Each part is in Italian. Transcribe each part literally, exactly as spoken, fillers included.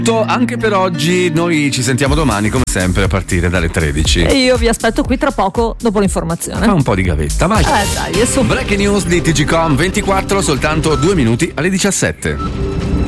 Anche per oggi, noi ci sentiamo domani come sempre a partire dalle tredici. E io vi aspetto qui tra poco dopo l'informazione. Fa un po' di gavetta, vai. Eh dai, adesso... Breaking news di T G Com ventiquattro, soltanto due minuti alle diciassette.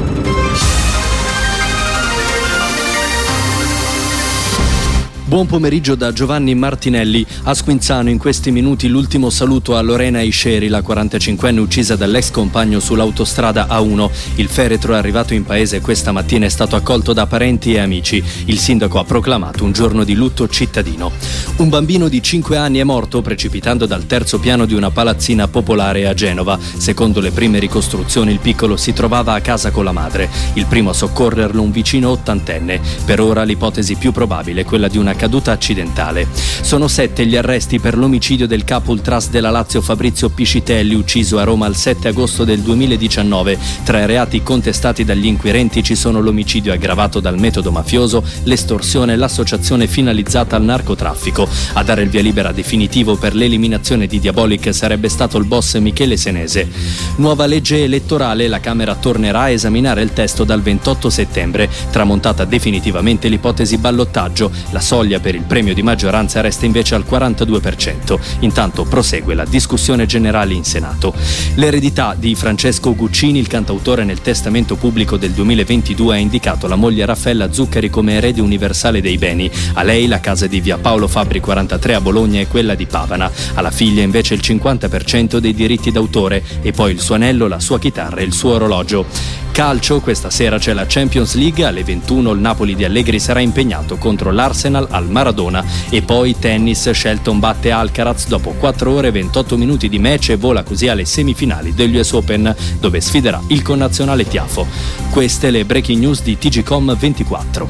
Buon pomeriggio da Giovanni Martinelli. A Squinzano in questi minuti l'ultimo saluto a Lorena Isceri, la quarantacinquenne uccisa dall'ex compagno sull'autostrada A uno. Il feretro arrivato in paese questa mattina è stato accolto da parenti e amici. Il sindaco ha proclamato un giorno di lutto cittadino. Un bambino di cinque anni è morto precipitando dal terzo piano di una palazzina popolare a Genova. Secondo le prime ricostruzioni il piccolo si trovava a casa con la madre. Il primo a soccorrerlo un vicino ottantenne. Per ora l'ipotesi più probabile è quella di una caduta accidentale. Sono sette gli arresti per l'omicidio del capo ultras della Lazio Fabrizio Piscitelli, ucciso a Roma il sette agosto del duemiladiciannove. Tra i reati contestati dagli inquirenti ci sono l'omicidio aggravato dal metodo mafioso, l'estorsione e l'associazione finalizzata al narcotraffico. A dare il via libera definitivo per l'eliminazione di Diabolic sarebbe stato il boss Michele Senese. Nuova legge elettorale, la Camera tornerà a esaminare il testo dal ventotto settembre. Tramontata definitivamente l'ipotesi ballottaggio, la soglia per il premio di maggioranza resta invece al quarantadue per cento. Intanto prosegue la discussione generale in Senato. L'eredità di Francesco Guccini, il cantautore, nel testamento pubblico del duemilaventidue ha indicato la moglie Raffaella Zuccari come erede universale dei beni. A lei la casa di via Paolo Fabbri quarantatré a Bologna e quella di Pavana. Alla figlia invece il cinquanta per cento dei diritti d'autore e poi il suo anello, la sua chitarra e il suo orologio. Calcio, questa sera c'è la Champions League, alle ventuno il Napoli di Allegri sarà impegnato contro l'Arsenal al Maradona. E poi tennis, Shelton batte Alcaraz dopo quattro ore e ventotto minuti di match e vola così alle semifinali degli U S Open, dove sfiderà il connazionale Tiafo. Queste le breaking news di T G Com ventiquattro.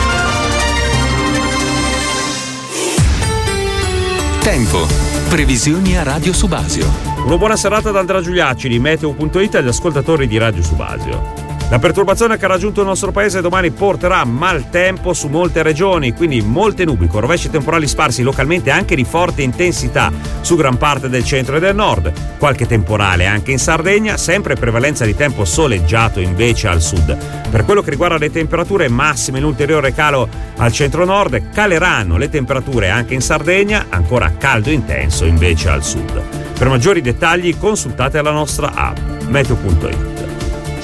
Tempo. Previsioni a Radio Subasio. Una buona serata da Andrea Giuliacci di Meteo punto it e agli ascoltatori di Radio Subasio. La perturbazione che ha raggiunto il nostro paese domani porterà maltempo su molte regioni, quindi molte nubi con rovesci temporali sparsi localmente anche di forte intensità su gran parte del centro e del nord. Qualche temporale anche in Sardegna, sempre prevalenza di tempo soleggiato invece al sud. Per quello che riguarda le temperature massime, in ulteriore calo al centro-nord, caleranno le temperature anche in Sardegna, ancora caldo intenso invece al sud. Per maggiori dettagli consultate la nostra app Meteo punto it.